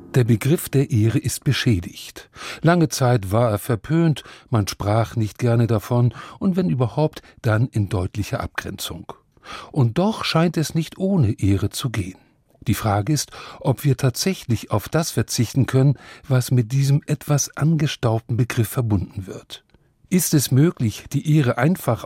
Der Begriff der Ehre ist beschädigt. Lange Zeit war er verpönt, man sprach nicht gerne davon und wenn überhaupt, dann in deutlicher Abgrenzung. Und doch scheint es nicht ohne Ehre zu gehen. Die Frage ist, ob wir tatsächlich auf das verzichten können, was mit diesem etwas angestaubten Begriff verbunden wird. Ist es möglich, die Ehre einfach